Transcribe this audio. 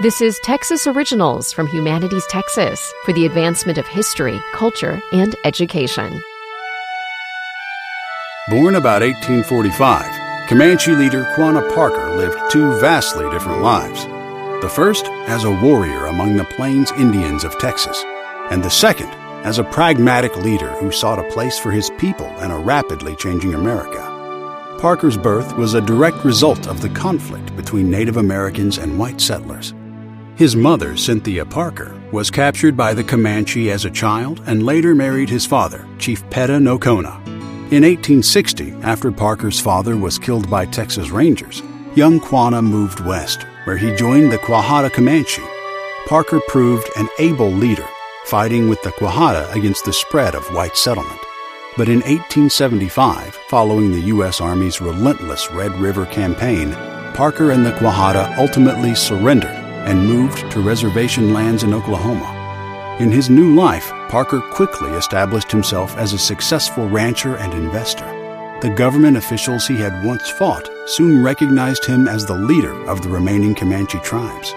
This is Texas Originals from Humanities Texas for the advancement of history, culture, and education. Born about 1845, Comanche leader Quanah Parker lived two vastly different lives. The first as a warrior among the Plains Indians of Texas, and the second as a pragmatic leader who sought a place for his people in a rapidly changing America. Parker's birth was a direct result of the conflict between Native Americans and white settlers. His mother, Cynthia Parker, was captured by the Comanche as a child and later married his father, Chief Peta Nocona. In 1860, after Parker's father was killed by Texas Rangers, young Quanah moved west, where he joined the Quahada Comanche. Parker proved an able leader, fighting with the Quahada against the spread of white settlement. But in 1875, following the U.S. Army's relentless Red River campaign, Parker and the Quahada ultimately surrendered and moved to reservation lands in Oklahoma. In his new life, Parker quickly established himself as a successful rancher and investor. The government officials he had once fought soon recognized him as the leader of the remaining Comanche tribes.